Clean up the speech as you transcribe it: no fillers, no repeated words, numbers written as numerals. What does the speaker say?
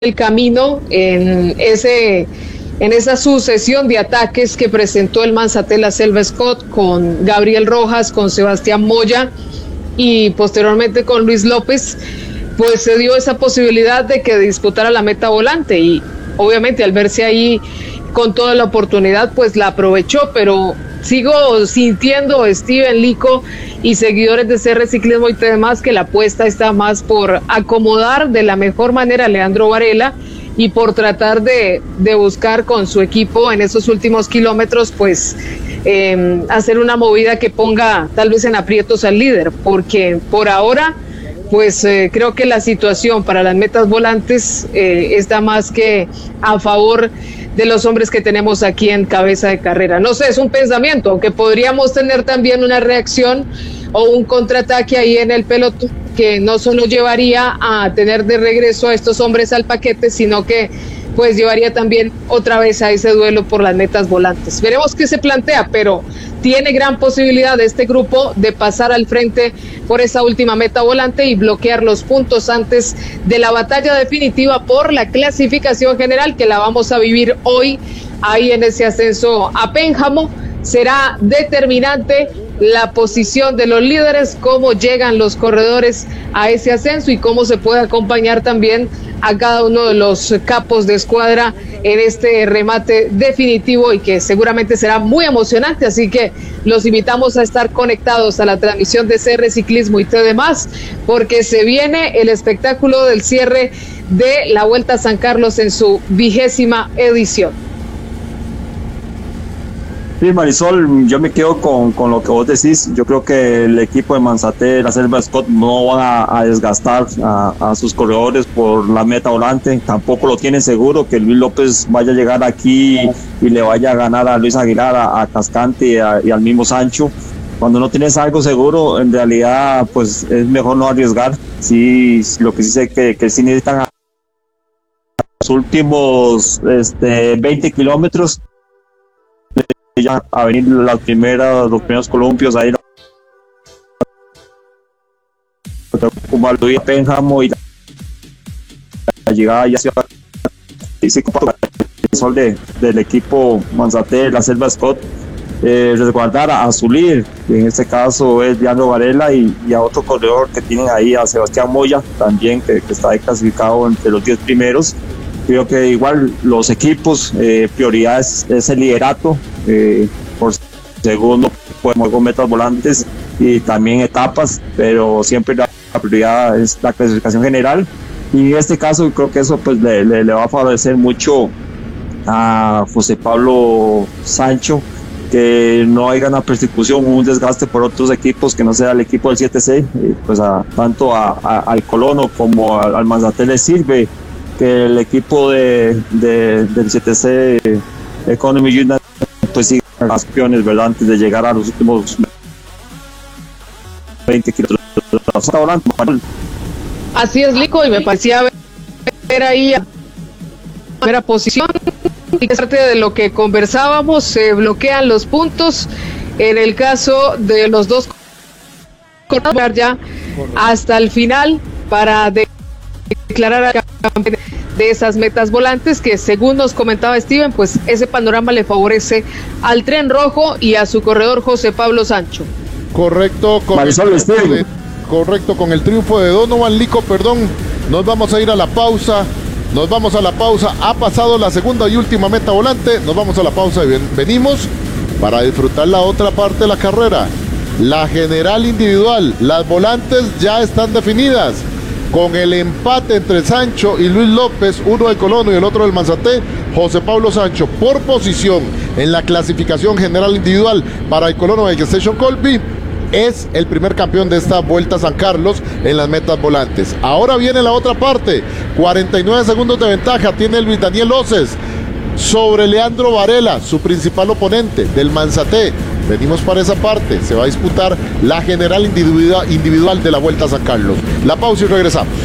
el camino en esa sucesión de ataques que presentó el Manzate La Selva Scott con Gabriel Rojas, con Sebastián Moya y posteriormente con Luis López, pues se dio esa posibilidad de que disputara la meta volante y obviamente al verse ahí con toda la oportunidad pues la aprovechó, pero sigo sintiendo, Steven, Lico y seguidores de CR Ciclismo y demás, que la apuesta está más por acomodar de la mejor manera a Leandro Varela y por tratar de buscar con su equipo en esos últimos kilómetros pues hacer una movida que ponga tal vez en aprietos al líder, porque por ahora pues creo que la situación para las metas volantes está más que a favor de los hombres que tenemos aquí en cabeza de carrera. No sé, es un pensamiento, aunque podríamos tener también una reacción o un contraataque ahí en el pelotón que no solo llevaría a tener de regreso a estos hombres al paquete, sino que pues llevaría también otra vez a ese duelo por las metas volantes. Veremos qué se plantea, pero tiene gran posibilidad este grupo de pasar al frente por esa última meta volante y bloquear los puntos antes de la batalla definitiva por la clasificación general, que la vamos a vivir hoy ahí en ese ascenso a Pénjamo. Será determinante la posición de los líderes, cómo llegan los corredores a ese ascenso y cómo se puede acompañar también a cada uno de los capos de escuadra en este remate definitivo y que seguramente será muy emocionante, así que los invitamos a estar conectados a la transmisión de CR Ciclismo y demás, porque se viene el espectáculo del cierre de la Vuelta a San Carlos en su 20ª edición. Sí, Marisol, yo me quedo con lo que vos decís. Yo creo que el equipo de Manzate, La Selva Scott, no van a desgastar a sus corredores por la meta volante. Tampoco lo tienen seguro que Luis López vaya a llegar aquí y le vaya a ganar a Luis Aguilar, a Cascante y al mismo Sancho. Cuando no tienes algo seguro, en realidad pues es mejor no arriesgar. Sí, lo que sí sé que sí necesitan los últimos 20 kilómetros ya a venir los primeros columpios ahí como a Pénjamo y la llegada ya hacia el sol del equipo Manzate La Selva Scott, resguardar a su líder, que en este caso es Leandro Varela, y a otro corredor que tienen ahí, a Sebastián Moya también, que está clasificado entre los 10 primeros. Creo que igual los equipos, prioridad es el liderato, por segundo podemos metas volantes y también etapas, pero siempre la prioridad es la clasificación general, y en este caso creo que eso pues le va a favorecer mucho a José Pablo Sancho, que no haya una persecución o un desgaste por otros equipos que no sea el equipo del 7C, pues tanto al Colono como al Manzate le sirve que el equipo del 7C Economy United pues siga las opciones, ¿verdad? Antes de llegar a los últimos 20 kilómetros. Así es, Lico, y me parecía ver ahí a primera posición, y parte de lo que conversábamos, se bloquean los puntos en el caso de los dos ya hasta el final para declarar a de esas metas volantes, que según nos comentaba Steven, pues ese panorama le favorece al Tren Rojo y a su corredor José Pablo Sancho. Correcto, con el triunfo de Donovan, Lico, nos vamos a ir a la pausa. Ha pasado la segunda y última meta volante. Nos vamos a la pausa y venimos para disfrutar la otra parte de la carrera, la general individual. Las volantes ya están definidas con el empate entre Sancho y Luis López, uno del Colono y el otro del Manzate. José Pablo Sancho por posición en la clasificación general individual para el Colono Bike Station Colby es el primer campeón de esta Vuelta a San Carlos en las metas volantes. Ahora viene la otra parte, 49 segundos de ventaja tiene Luis Daniel Oces sobre Leandro Varela, su principal oponente del Manzate. Venimos para esa parte, se va a disputar la general individual de la Vuelta a San Carlos. La pausa y regresamos.